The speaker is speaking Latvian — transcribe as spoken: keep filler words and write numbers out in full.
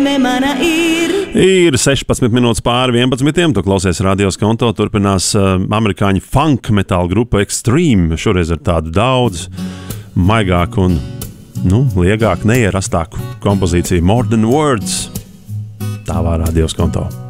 Ir sešpadsmit minūtes pāri vienpadsmitiem. Tu klausies radios konto. Turpinās uh, amerikāņu funk metāla grupa Extreme. Šoreiz ar tādu daudz maigāku un nu, liegāku, neierastāku kompozīciju More Than Words. Tāvā radios konto.